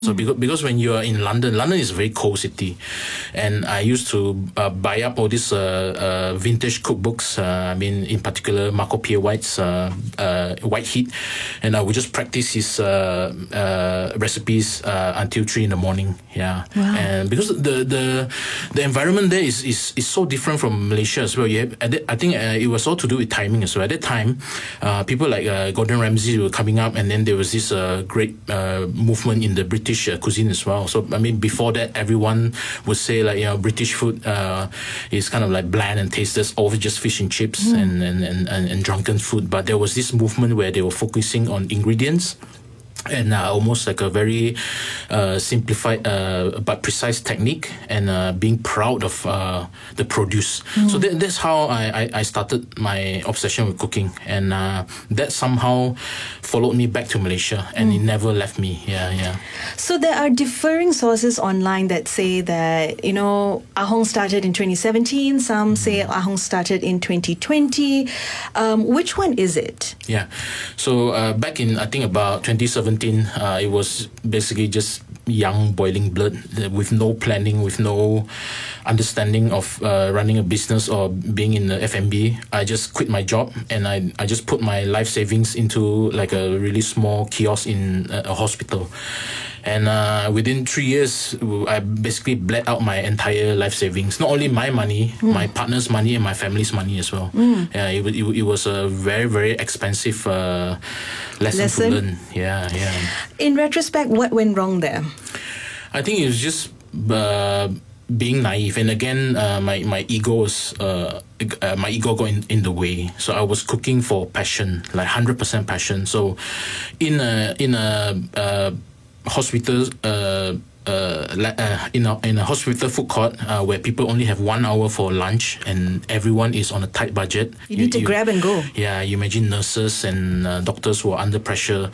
So because when you are in London is a very cold city, and I used to buy up all these vintage cookbooks. In particular Marco Pierre White's White Heat, and I would just practice his recipes until 3 a.m. Yeah, wow. And because the environment there is so different from Malaysia as well. I think it was all to do with timing as well. At that time, people like Gordon Ramsay were coming up, and then there was this great movement in the British cuisine as well. So before that, everyone would say British food is kind of like bland and tasteless, always just fish and chips and drunken food. But there was this movement where they were focusing on ingredients and almost like a very simplified but precise technique, and being proud of the produce. So that's how I started my obsession with cooking, and that somehow followed me back to Malaysia, and it never left me. Yeah. So there are differing sources online that say that Ahong started in 2017. Some say Ahong started in 2020. Which one is it? Yeah. So back in, I think, about 2017, it was basically just young boiling blood with no planning, with no understanding of running a business or being in the F&B. I just quit my job, and I just put my life savings into like a really small kiosk in a hospital. And within 3 years, I basically bled out my entire life savings. Not only my money, my partner's money, and my family's money as well. Yeah, it was a very, very expensive lesson to learn. Yeah. In retrospect, what went wrong there? I think it was just being naive, and again, my ego was my ego got in the way. So I was cooking for passion, like 100% passion. So in a hospital in a hospital food court where people only have 1 hour for lunch and everyone is on a tight budget, you need to grab and go. Yeah, you imagine nurses and doctors who are under pressure.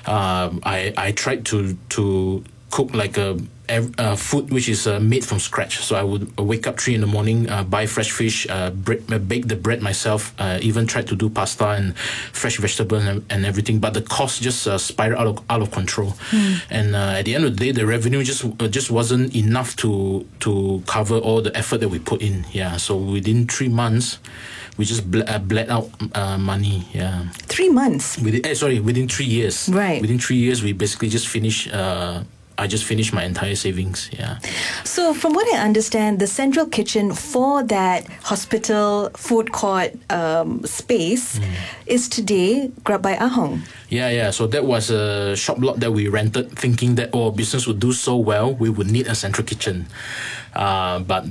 I tried to cook like a food which is made from scratch. So I would wake up 3 a.m, buy fresh fish, bake the bread myself, even tried to do pasta and fresh vegetables and everything. But the cost just spiraled out of control. And at the end of the day, the revenue just wasn't enough to cover all the effort that we put in. Yeah. So within 3 months, we just bled out money. Yeah. 3 months? Within 3 years. Right. Within 3 years, we basically just finished. I just finished my entire savings. Yeah. So from what I understand, the central kitchen for that hospital food court space is today grabbed by Ahong. Yeah. So that was a shop lot that we rented, thinking that business would do so well, we would need a central kitchen. But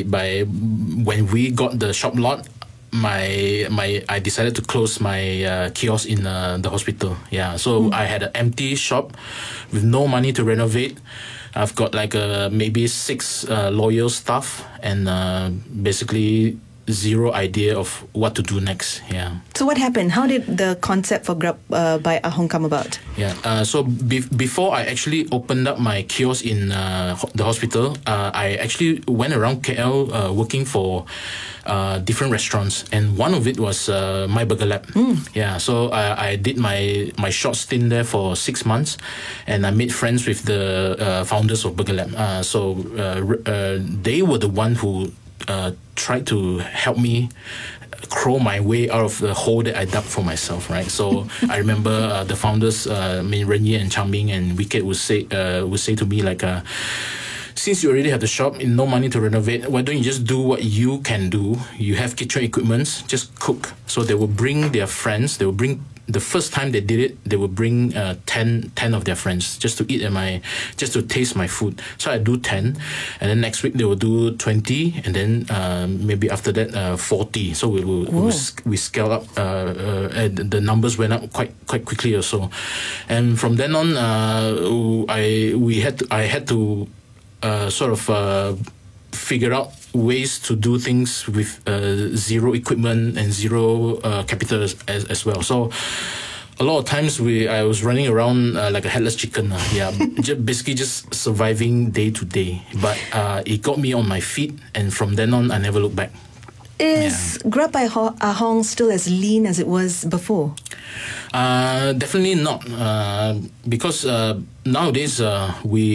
when we got the shop lot, I decided to close my kiosk in the hospital. Yeah, so I had an empty shop with no money to renovate. I've got like maybe 6 loyal staff, and basically zero idea of what to do next. Yeah. So what happened? How did the concept for Grab by Ahong come about? Yeah. So before I actually opened up my kiosk in the hospital, I actually went around KL working for different restaurants, and one of it was My Burger Lab. Yeah. So I did my short stint there for 6 months, and I made friends with the founders of Burger Lab. So they were the one who tried to help me crawl my way out of the hole that I dug for myself, right? So I remember the founders, Renyi and Changming and Wicked would say to me like, since you already have the shop and no money to renovate, why don't you just do what you can do? You have kitchen equipments, just cook. So they will bring their friends. They will bring. The first time they did it, they would bring 10 of their friends just to eat just to taste my food. So I do 10, and then next week they will do 20, and then maybe after that 40. So we scaled up. And the numbers went up quite quickly or so, and from then on, I had to sort of figure out ways to do things with zero equipment and zero capital as well. So a lot of times I was running around like a headless chicken. Basically just surviving day to day. But it got me on my feet, and from then on, I never looked back. Is Grab by Ahong still as lean as it was before? Definitely not, because nowadays we